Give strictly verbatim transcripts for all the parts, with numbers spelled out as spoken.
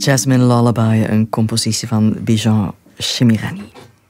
Jasmine Lullaby, een compositie van Bijan Chemirani.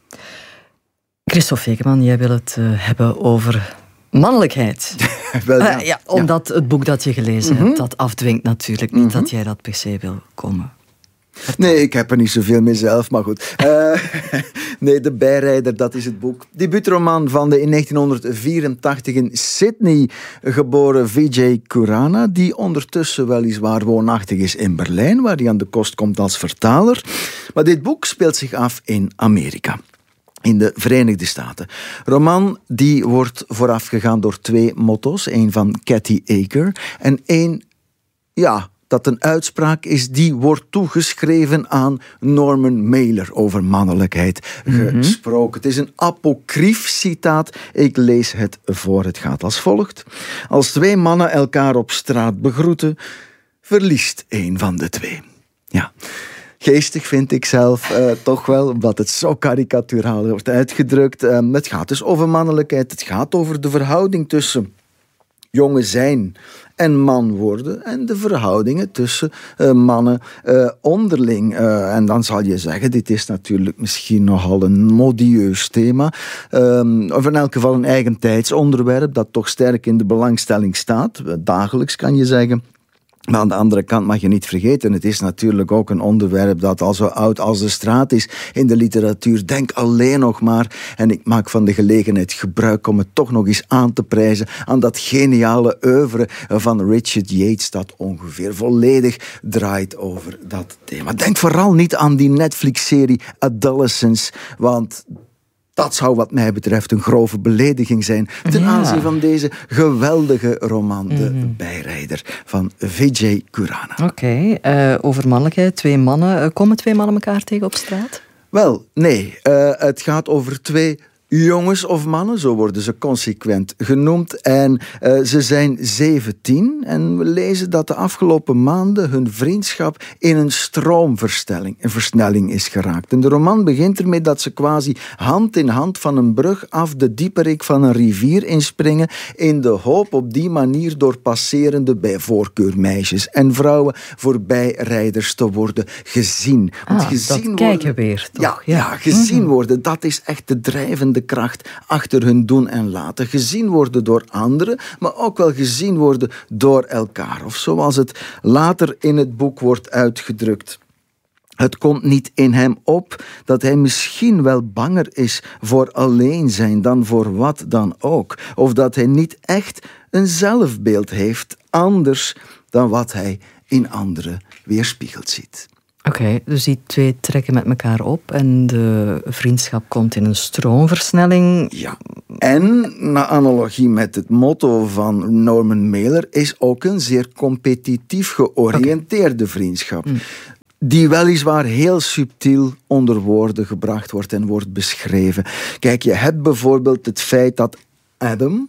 Christophe Ekeman, jij wil het uh, hebben over mannelijkheid. Wel, ja. Uh, ja, omdat ja. het boek dat je gelezen mm-hmm. hebt, dat afdwingt natuurlijk niet mm-hmm. dat jij dat per se wil komen. Nee, ik heb er niet zoveel mee zelf, maar goed. Uh, nee, De Bijrijder, dat is het boek. Debuutroman van de in negentien vierentachtig in Sydney geboren Vijay Khurana, die ondertussen weliswaar woonachtig is in Berlijn, waar hij aan de kost komt als vertaler. Maar dit boek speelt zich af in Amerika. In de Verenigde Staten. Roman die wordt voorafgegaan door twee motto's. Eén van Cathy Aker en één, ja, dat een uitspraak is die wordt toegeschreven aan Norman Mailer over mannelijkheid mm-hmm. gesproken. Het is een apocrief citaat. Ik lees het voor. Het gaat als volgt. Als twee mannen elkaar op straat begroeten, verliest één van de twee. Ja. Geestig vind ik zelf uh, toch wel, omdat het zo karikaturaal wordt uitgedrukt. Uh, het gaat dus over mannelijkheid. Het gaat over de verhouding tussen jongen zijn en man worden en de verhoudingen tussen uh, mannen uh, onderling. Uh, en dan zal je zeggen, dit is natuurlijk misschien nogal een modieus thema. Um, of in elk geval een eigentijdsonderwerp dat toch sterk in de belangstelling staat. Dagelijks kan je zeggen. Maar aan de andere kant mag je niet vergeten, het is natuurlijk ook een onderwerp dat al zo oud als de straat is in de literatuur. Denk alleen nog maar, en ik maak van de gelegenheid gebruik om het toch nog eens aan te prijzen, aan dat geniale oeuvre van Richard Yates, dat ongeveer volledig draait over dat thema. Denk vooral niet aan die Netflix-serie Adolescence, want dat zou wat mij betreft een grove belediging zijn ten ja. aanzien van deze geweldige roman, De mm-hmm. Bijrijder van Vijay Khurana. Oké, okay, uh, over mannelijkheid, twee mannen. Uh, komen twee mannen elkaar tegen op straat? Wel, nee. Uh, het gaat over twee jongens of mannen, zo worden ze consequent genoemd. En uh, ze zijn zeventien en we lezen dat de afgelopen maanden hun vriendschap in een stroomversnelling een versnelling is geraakt. En de roman begint ermee dat ze quasi hand in hand van een brug af de dieperik van een rivier inspringen in de hoop op die manier door passerende, bij voorkeur meisjes en vrouwen, voorbijrijders te worden gezien. Want ah, gezien dat worden, kijken weer, toch? Ja, ja. ja gezien mm-hmm. worden, dat is echt de drijvende kracht achter hun doen en laten. Gezien worden door anderen, maar ook wel gezien worden door elkaar. Of zoals het later in het boek wordt uitgedrukt. Het komt niet in hem op dat hij misschien wel banger is voor alleen zijn dan voor wat dan ook. Of dat hij niet echt een zelfbeeld heeft, anders dan wat hij in anderen weerspiegeld ziet. Oké, okay, dus die twee trekken met elkaar op en de vriendschap komt in een stroomversnelling. Ja, en na analogie met het motto van Norman Mailer is ook een zeer competitief georiënteerde okay. vriendschap. Mm. Die weliswaar heel subtiel onder woorden gebracht wordt en wordt beschreven. Kijk, je hebt bijvoorbeeld het feit dat Adam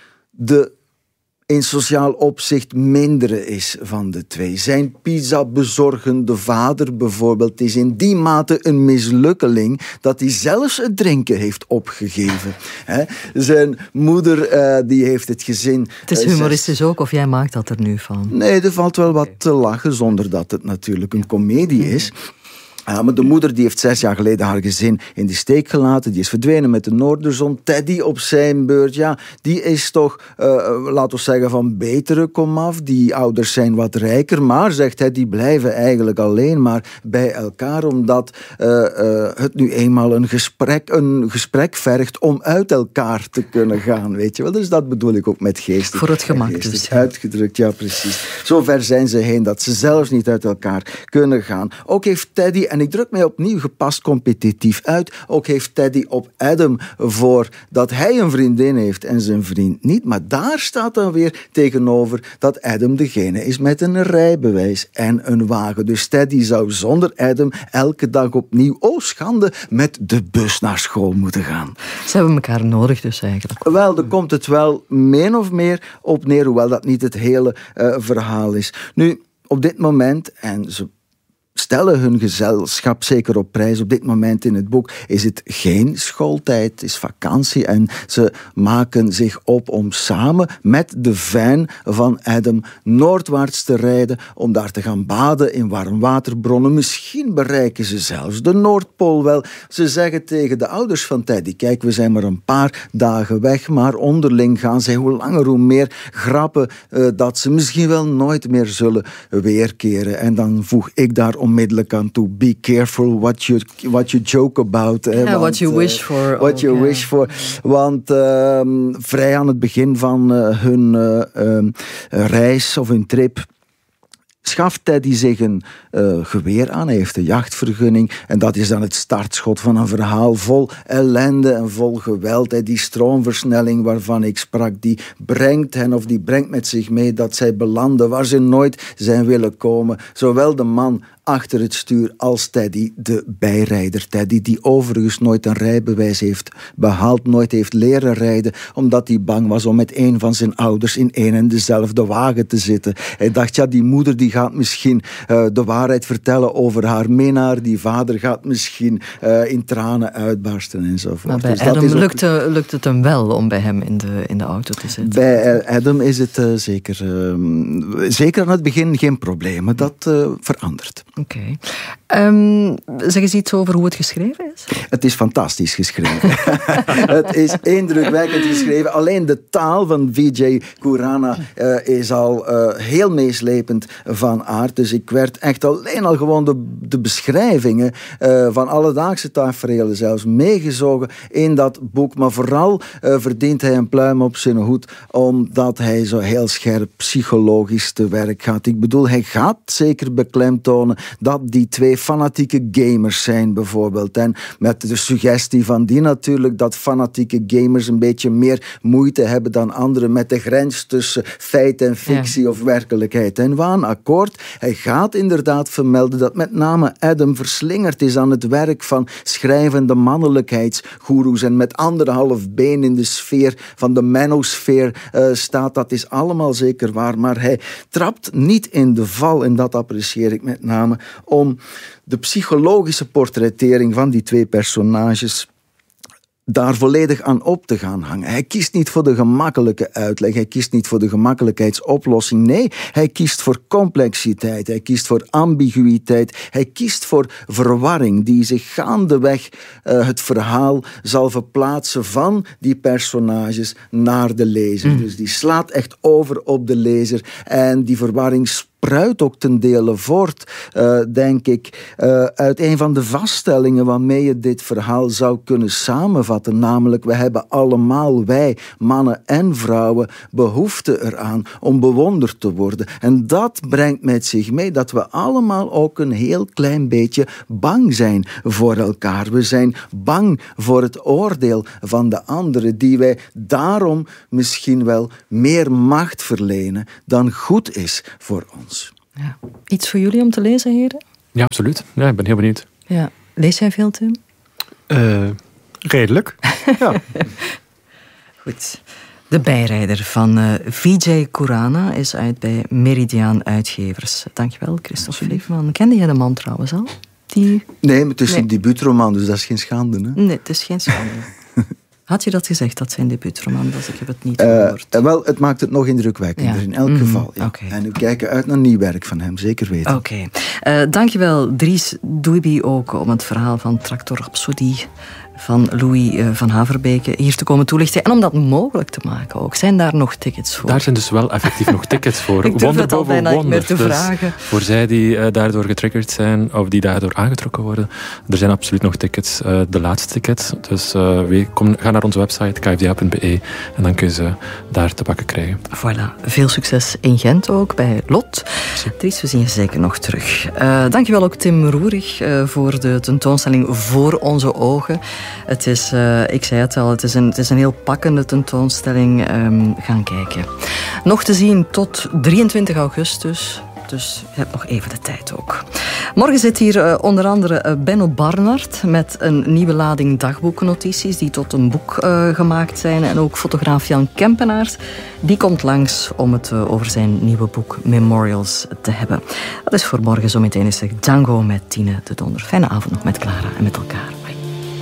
de in sociaal opzicht mindere is van de twee. Zijn pizza-bezorgende vader bijvoorbeeld is in die mate een mislukkeling dat hij zelfs het drinken heeft opgegeven. He? Zijn moeder uh, die heeft het gezin... Het is humoristisch ook, of jij maakt dat er nu van? Nee, er valt wel wat te lachen, zonder dat het natuurlijk een komedie is. Ja, maar de moeder die heeft zes jaar geleden haar gezin in de steek gelaten. Die is verdwenen met de Noorderzon. Teddy op zijn beurt, ja, die is toch, uh, laten we zeggen, van betere komaf. Die ouders zijn wat rijker, maar, zegt hij, die blijven eigenlijk alleen maar bij elkaar, omdat uh, uh, het nu eenmaal een gesprek, een gesprek vergt om uit elkaar te kunnen gaan, weet je wel. Dus dat bedoel ik ook met geestig. Voor het gemak dus. Ja. Uitgedrukt, ja, precies. Zover zijn ze heen dat ze zelfs niet uit elkaar kunnen gaan. Ook heeft Teddy... En ik druk mij opnieuw gepast competitief uit. Ook heeft Teddy op Adam voor dat hij een vriendin heeft en zijn vriend niet. Maar daar staat dan weer tegenover dat Adam degene is met een rijbewijs en een wagen. Dus Teddy zou zonder Adam elke dag opnieuw, oh schande, met de bus naar school moeten gaan. Ze hebben elkaar nodig dus eigenlijk. Wel, daar komt het wel min of meer op neer, hoewel dat niet het hele uh, verhaal is. Nu, op dit moment, en ze stellen hun gezelschap zeker op prijs. Op dit moment in het boek is het geen schooltijd, het is vakantie en ze maken zich op om samen met de van van Adam noordwaarts te rijden om daar te gaan baden in warmwaterbronnen. Misschien bereiken ze zelfs de Noordpool wel. Ze zeggen tegen de ouders van Teddy, kijk, we zijn maar een paar dagen weg, maar onderling gaan zij hoe langer hoe meer grappen uh, dat ze misschien wel nooit meer zullen weerkeren. En dan voeg ik daar onmiddellijk aan toe, be careful what you, what you joke about. Ja, yeah, what you uh, wish for. What ook, you ja. wish for. Want uh, vrij aan het begin van uh, hun uh, uh, reis of hun trip schaft Teddy zich een uh, geweer aan. Hij heeft een jachtvergunning. En dat is dan het startschot van een verhaal vol ellende en vol geweld. Hè. Die stroomversnelling waarvan ik sprak, die brengt hen of die brengt met zich mee dat zij belanden waar ze nooit zijn willen komen. Zowel de man achter het stuur als Teddy, de bijrijder. Teddy, die overigens nooit een rijbewijs heeft behaald, nooit heeft leren rijden, omdat hij bang was om met een van zijn ouders in één en dezelfde wagen te zitten. Hij dacht, ja, die moeder die gaat misschien uh, de waarheid vertellen over haar minnaar, die vader gaat misschien uh, in tranen uitbarsten enzovoort. Maar bij dus Adam dat is ook... lukte, lukt het hem wel om bij hem in de, in de auto te zitten? Bij Adam is het uh, zeker, uh, zeker aan het begin geen probleem, maar dat uh, verandert. Oké. Okay. Um, zeg eens iets over hoe het geschreven is? Het is fantastisch geschreven. Het is indrukwekkend geschreven. Alleen de taal van Vijay Khurana uh, is al uh, heel meeslepend van aard. Dus ik werd echt alleen al gewoon de, de beschrijvingen uh, van alledaagse taferelen zelfs meegezogen in dat boek. Maar vooral uh, verdient hij een pluim op zijn hoed omdat hij zo heel scherp psychologisch te werk gaat. Ik bedoel, hij gaat zeker beklemtonen dat die twee fanatieke gamers zijn bijvoorbeeld. En met de suggestie van die natuurlijk dat fanatieke gamers een beetje meer moeite hebben dan anderen met de grens tussen feit en fictie ja. of werkelijkheid. En waan akkoord. Hij gaat inderdaad vermelden dat met name Adam verslingerd is aan het werk van schrijvende mannelijkheidsgoeroes en met anderhalf been in de sfeer van de manosfeer uh, staat. Dat is allemaal zeker waar, maar hij trapt niet in de val en dat apprecieer ik met name om de psychologische portrettering van die twee personages daar volledig aan op te gaan hangen. Hij kiest niet voor de gemakkelijke uitleg, hij kiest niet voor de gemakkelijkheidsoplossing. Nee, hij kiest voor complexiteit, hij kiest voor ambiguïteit, hij kiest voor verwarring die zich gaandeweg uh, het verhaal zal verplaatsen van die personages naar de lezer. Mm. Dus die slaat echt over op de lezer en die verwarring spruit ook ten dele voort, uh, denk ik, uh, uit een van de vaststellingen waarmee je dit verhaal zou kunnen samenvatten. Namelijk, we hebben allemaal, wij, mannen en vrouwen, behoefte eraan om bewonderd te worden. En dat brengt met zich mee dat we allemaal ook een heel klein beetje bang zijn voor elkaar. We zijn bang voor het oordeel van de anderen, die wij daarom misschien wel meer macht verlenen dan goed is voor ons. Ja. Iets voor jullie om te lezen, heren? Ja, absoluut. Ja, ik ben heel benieuwd. Ja. Lees jij veel, Tim? Uh, redelijk, ja. Goed. De bijrijder van uh, Vijay Khurana is uit bij Meridiaan Uitgevers. Dankjewel, Christophe Leefman. Kende jij de man trouwens al? Die... Nee, maar het is nee. een debuutroman, dus dat is geen schande. Hè? Nee, het is geen schande. Had je dat gezegd, dat zijn debuutroman was? Ik heb het niet gehoord. Uh, wel, het maakt het nog indrukwekkender ja. in elk mm-hmm. geval. Ja. Okay. En we kijken uit naar nieuw werk van hem, zeker weten. Oké. Okay. Uh, dankjewel, Dries Douiby ook, om het verhaal van Tractor Rhapsody van Louis uh, van Haverbeke hier te komen toelichten. En om dat mogelijk te maken ook. Zijn daar nog tickets voor? Daar zijn dus wel effectief nog tickets voor. Ik durf wonder het al bijna niet meer te dus vragen. Voor zij die uh, daardoor getriggerd zijn of die daardoor aangetrokken worden, er zijn absoluut nog tickets. Uh, de laatste tickets. Dus uh, we, kom, ga naar onze website k f d a punt b e en dan kun je ze daar te pakken krijgen. Voilà. Veel succes in Gent ook, bij Lot. Dries, we zien je zeker nog terug. Uh, dankjewel ook Tim Roerig uh, voor de tentoonstelling Voor Onze Ogen. Het is, uh, ik zei het al, het is een, het is een heel pakkende tentoonstelling. Um, gaan kijken. Nog te zien tot drieëntwintig augustus. Dus je hebt nog even de tijd ook. Morgen zit hier uh, onder andere uh, Benno Barnard met een nieuwe lading dagboeknotities die tot een boek uh, gemaakt zijn. En ook fotograaf Jan Kempenaars. Die komt langs om het uh, over zijn nieuwe boek Memorials te hebben. Dat is voor morgen. Zometeen is er Django met Tine de Donder. Fijne avond nog met Clara en met elkaar.